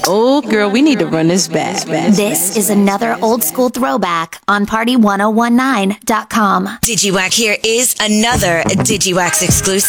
Oh, girl, we need to run this back. This is another old school throwback on Party1019.com. DigiWack here is another DigiWax exclusive.